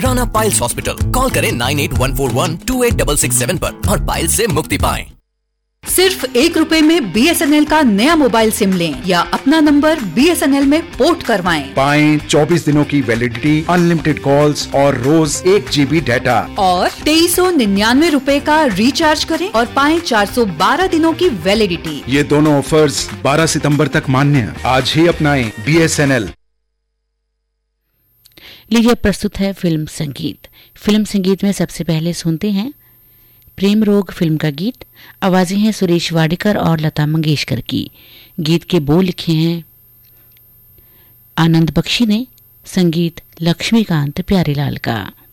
Rana piles hospital. Call करें 9814128667 पर और पाइल्स से मुक्ति पाएं। सिर्फ ₹1 में BSNL का नया मोबाइल सिम लें या अपना नंबर BSNL में पोर्ट करवाएं। पाएं 24 दिनों की वैलिडिटी, अनलिमिटेड कॉल्स और रोज 1 GB डाटा। और ₹2399 का रिचार्ज करें और पाएं 412 दिनों की वैलिडिटी। ये दोनों ऑफर्स 12 सितंबर तक मान्य। आज ही अपनाएं BSNL। लीजिए प्रस्तुत है फिल्म संगीत। फिल्म संगीत में सबसे पहले सुनते हैं प्रेम रोग फिल्म का गीत। आवाजें हैं सुरेश वाडेकर और लता मंगेशकर की। गीत के बोल लिखे हैं आनंद बख्शी ने, संगीत लक्ष्मीकांत प्यारेलाल का।